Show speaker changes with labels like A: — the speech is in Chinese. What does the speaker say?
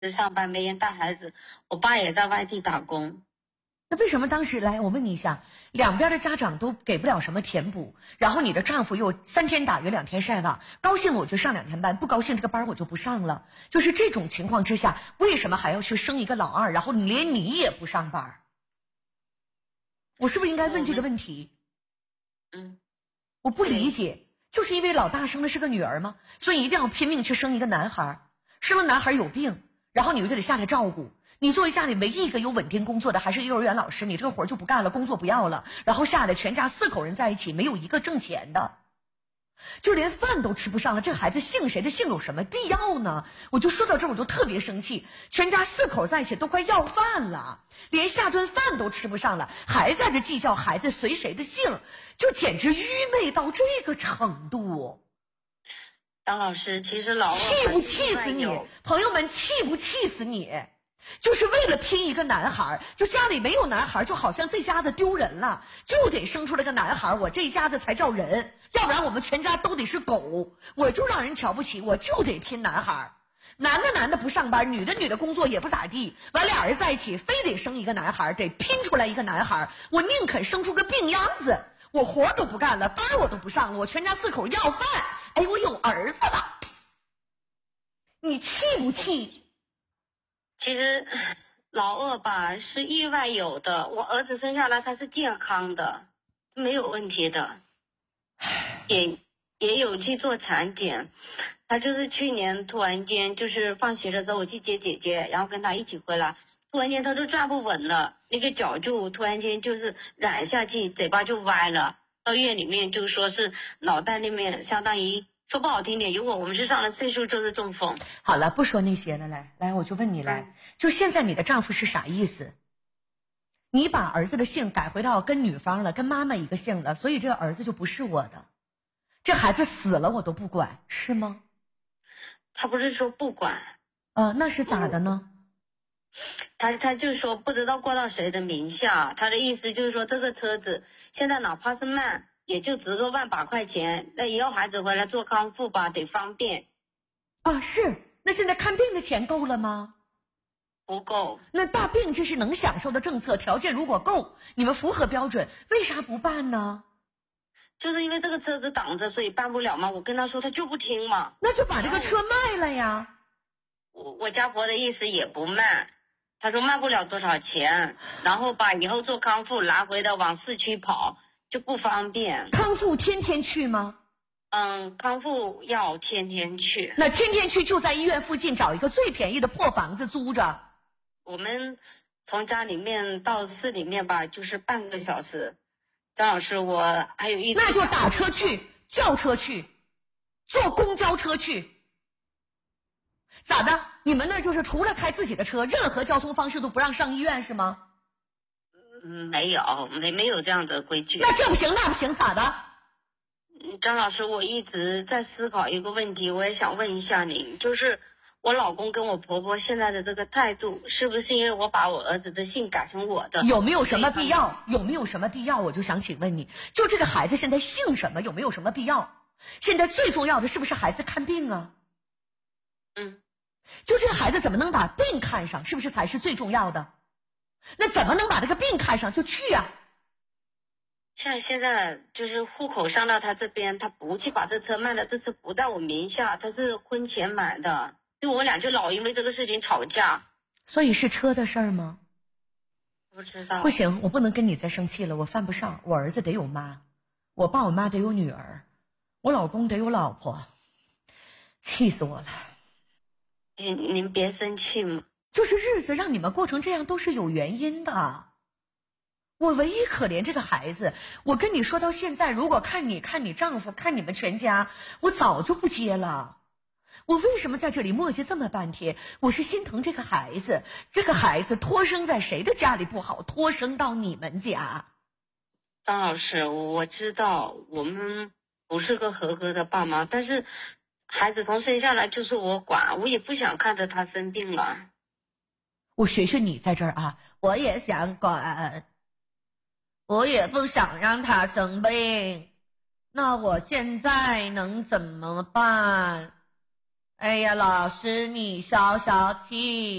A: 上班，没人带孩子，我爸也在外地打工。
B: 那为什么当时来？我问你一下，两边的家长都给不了什么填补，然后你的丈夫又3天打鱼2天晒网，高兴我就上2天班，不高兴这个班我就不上了。就是这种情况之下，为什么还要去生一个老二，然后连你也不上班？我是不是应该问这个问题？我不理解，就是因为老大生的是个女儿吗？所以一定要拼命去生一个男孩，生了男孩有病，然后你就得下来照顾。你作为家里唯一一个有稳定工作的，还是幼儿园老师，你这个活就不干了，工作不要了，然后下来全家4口人在一起，没有一个挣钱的，就连饭都吃不上了，这孩子姓谁的姓有什么必要呢？我就说到这儿我就特别生气，全家4口在一起都快要饭了，连下顿饭都吃不上了，还在这计较孩子随谁的姓，就简直愚昧到这个程度。
A: 张老师，其实老二
B: 气不气死你？朋友们，气不气死你？就是为了拼一个男孩，就家里没有男孩，就好像这家子丢人了，就得生出来个男孩，我这一家子才叫人，要不然我们全家都得是狗，我就让人瞧不起，我就得拼男孩。男的不上班，女的工作也不咋地，完俩人在一起非得生一个男孩，得拼出来一个男孩，我宁肯生出个病秧子，我活都不干了，班我都不上了，我全家4口要饭，哎，我有儿子了，你气不气？
A: 其实老二吧是意外有的，我儿子生下来他是健康的，没有问题的，也有去做产检。他就是去年突然间就是放学的时候我去接姐姐，然后跟他一起回来，突然间他就站不稳了，那个脚就突然间就是软下去，嘴巴就歪了，到医院里面就说是脑袋那面相当于说不好听点，如果我们是上了岁数就是中风。
B: 好了，不说那些了，来，我就问你来，就现在你的丈夫是啥意思？你把儿子的姓改回到跟女方了，跟妈妈一个姓了，所以这个儿子就不是我的，这孩子死了我都不管，是吗？
A: 他不是说不管，
B: 那是咋的呢？
A: 他就说不知道过到谁的名下，他的意思就是说这个车子现在哪怕是慢，也就值个1把块钱，那以后孩子回来做康复吧，得方便。
B: 是，那现在看病的钱够了吗？
A: 不够。
B: 那大病这是能享受的政策，条件如果够，你们符合标准，为啥不办呢？
A: 就是因为这个车子挡着，所以办不了嘛。我跟他说，他就不听嘛。
B: 那就把这个车卖了呀。
A: 我家婆的意思也不卖，他说卖不了多少钱，然后把以后做康复来回的往市区跑就不方便。
B: 康复天天去吗？
A: 康复要天天去。
B: 那天天去就在医院附近找一个最便宜的破房子租着。
A: 我们从家里面到市里面吧，就是半个小时。张老师，我还有一次
B: 那就打车去，叫车去，坐公交车去。咋的？你们那就是除了开自己的车，任何交通方式都不让上医院是吗？
A: 没有这样的规矩。
B: 那这不行那不行咋的？
A: 张老师，我一直在思考一个问题，我也想问一下您，就是我老公跟我婆婆现在的这个态度，是不是因为我把我儿子的姓改成我的？
B: 有没有什么必要？有没有什么必要？我就想请问你，就这个孩子现在姓什么？有没有什么必要？现在最重要的是不是孩子看病啊？就这个孩子怎么能把病看上？是不是才是最重要的？那怎么能把这个病看上就去啊？
A: 像现在就是户口上到他这边，他不去把这车卖了，这车不在我名下，他是婚前买的，就我俩就老因为这个事情吵架。
B: 所以是车的事儿吗？
A: 不知道。
B: 不行，我不能跟你再生气了，我犯不上。我儿子得有妈，我爸我妈得有女儿，我老公得有老婆，气死我了。
A: 您别生气嘛，
B: 就是日子让你们过成这样都是有原因的。我唯一可怜这个孩子，我跟你说到现在，如果看你丈夫看你们全家，我早就不接了。我为什么在这里磨叽这么半天？我是心疼这个孩子，这个孩子托生在谁的家里不好，托生到你们家。
A: 张老师，我知道我们不是个合格的爸妈，但是孩子从生下来就是我管，我也不想看着他生病了。
B: 我学学你在这儿啊，我也想管，我也不想让他生病，那我现在能怎么办？ 哎呀，老师你消消气。